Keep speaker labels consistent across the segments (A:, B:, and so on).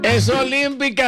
A: Es Olímpica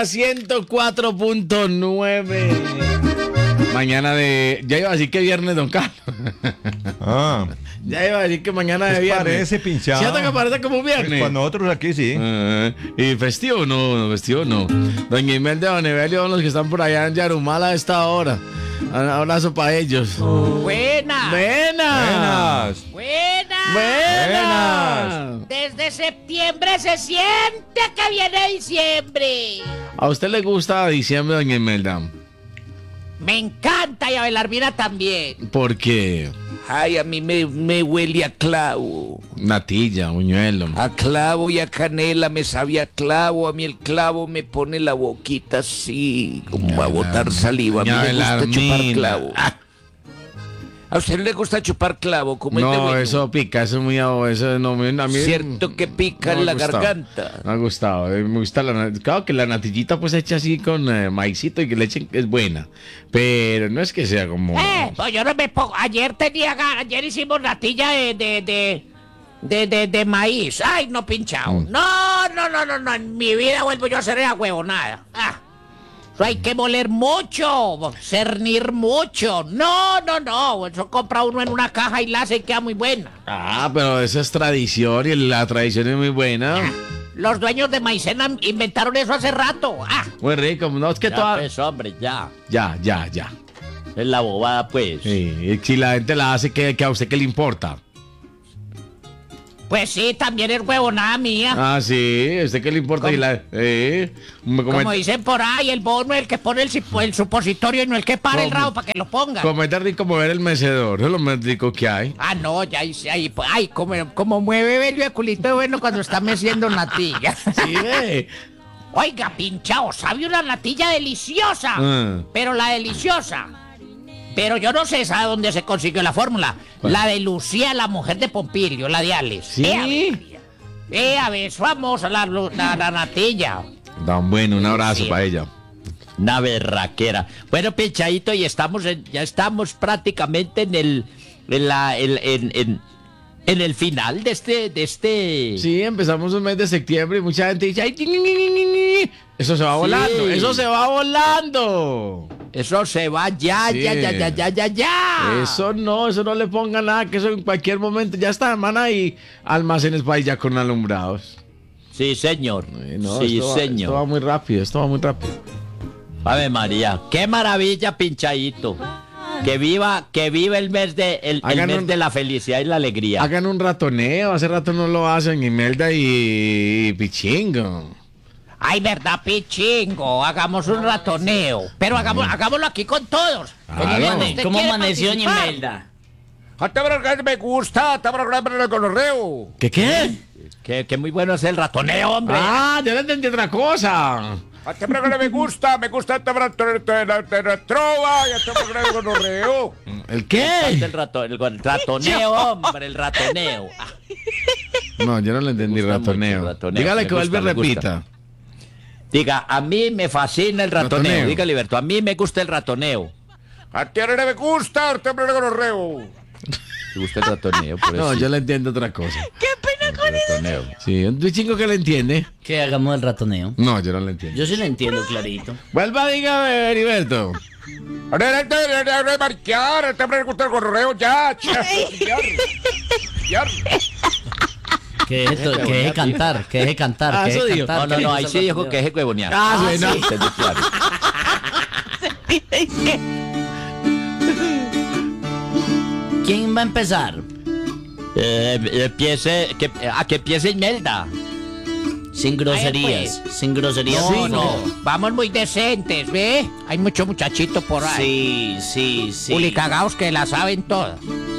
A: 104.9. Mañana de... Ya iba a decir que viernes, don Carlos. Ya iba a decir que mañana de viernes.
B: Parece pinchado.
A: ¿Cierto que parece como viernes?
B: Con nosotros aquí sí.
A: ¿Y festivo no? Festivo no. Doña Imelda, don Evelio, los que están por allá en Yarumala a esta hora. Un abrazo para ellos.
C: Buenas.
A: Buenas.
C: Buenas.
A: Buenas.
C: Desde septiembre se siente que viene diciembre.
A: ¿A usted le gusta diciembre, doña Imelda?
C: Me encanta y a Belarmina también.
A: ¿Por qué?
C: Ay, a mí me huele a clavo.
A: Natilla, buñuelo.
C: A clavo y a canela me sabe a clavo. A mí el clavo me pone la boquita así, como a botar saliva. A mí me gusta chupar clavo. ¿A usted le gusta chupar clavo? Como es de
A: No,
C: bueno?
A: eso pica, eso es muy eso no, a mí
C: Cierto que pica
A: no me
C: en la
A: ha gustado.
C: garganta.
A: Me ha gustado, me gusta claro que la natillita pues hecha así con maicito y que le echen es buena, pero no es que sea como...
C: Pues yo no me pongo. Ayer hicimos natilla de maíz. Ay, no pinchado. No, en mi vida vuelvo yo a hacer esa huevonada. Eso hay que moler mucho, cernir mucho. No, eso compra uno en una caja y la hace y queda muy buena.
A: Pero esa es tradición y la tradición es muy buena.
C: Los dueños de maicena inventaron eso hace rato.
A: Muy rico, no es que
D: Ya,
A: toda...
D: pues, hombre, ya.
A: Ya.
D: Es la bobada, pues.
A: Sí, y si la gente la hace, que a usted qué le importa?
C: Pues sí, también es huevonada mía.
A: Sí, ¿a usted qué le importa?
C: ¿Cómo?
A: Y la,
C: Como dicen por ahí, el bono es el que pone el supositorio y no el que para el
A: ¿Cómo?
C: rabo para que lo ponga.
A: Comer rico mover el mecedor, eso es lo más rico que hay.
C: No, ya hice ahí. Ay, como mueve Belio de culito de bueno cuando está meciendo natilla.
A: Sí, ve.
C: Oiga, pinchao, ¿sabe una natilla deliciosa? Pero la deliciosa. Pero yo no sé, ¿sabe dónde se consiguió la fórmula? La de Lucía, la mujer de Pompilio, la de Alex.
A: Sí.
C: A ver, es famosa la natilla.
A: Dan bueno, un abrazo
C: Sí.
A: para ella.
D: Una berraquera. Bueno, pinchadito, y ya estamos prácticamente en el final de este.
A: Sí, empezamos un mes de septiembre y mucha gente dice, ¡ay, ni! Eso se va volando, eso se va volando.
D: Eso se va ya.
A: Sí.
D: Ya.
A: Eso no le ponga nada, que eso en cualquier momento ya está, hermana, y almacenes para ya con alumbrados.
D: Sí, señor.
A: No,
D: sí,
A: esto
D: señor.
A: va muy rápido,
D: Ave María, qué maravilla, pinchadito. Que viva el mes de la felicidad y la alegría.
A: Hagan un ratoneo, hace rato no lo hacen, Imelda y Pichingo.
C: Ay, verdad, pichingo, hagamos un ratoneo. Pero hagámoslo aquí con todos.
E: ¿Cómo amaneció Imelda?
C: Me gusta, con reo.
A: ¿Qué?
D: Que muy bueno es el ratoneo, hombre.
A: Yo no entendí otra cosa.
C: Me gusta la trova, con reo.
A: ¿El qué?
D: El ratoneo, hombre, el ratoneo.
A: No, yo no le entendí
D: Me gusta mucho
A: ratoneo.
D: el ratoneo.
A: Dígale
D: Me
A: que vuelve y
D: gusta, me
A: repita.
D: Diga, a mí me fascina el ratoneo.
A: Ratoneo.
D: Diga, Liberto, a mí me gusta el ratoneo.
C: A ti no me gusta, con reo.
D: Me gusta el ratoneo, por eso.
A: No, yo le entiendo otra cosa.
C: ¿Qué pena con eso?
D: Ratoneo.
A: Sí, un Pichingo que le entiende.
E: Que hagamos el ratoneo.
A: No, yo no le entiendo.
E: Yo sí lo entiendo clarito.
A: Vuelva, diga, Heriberto.
C: Marcar, me gusta el correo, ya.
E: Que deje cantar, que deje cantar.
A: Ah,
E: que
A: eso
E: deje
A: digo.
E: cantar,
D: No,
E: que
D: ahí
E: deje
D: sí dijo
E: el
D: que es huevonear.
A: Bueno.
D: Entendí, claro.
E: ¿Quién va a empezar?
D: Que empiece Imelda.
E: Sin groserías,
C: pues.
E: sin groserías.
C: No. Vamos muy decentes, ¿ve? Hay mucho muchachito por ahí.
E: Sí.
C: Ulicagaos que la saben todas.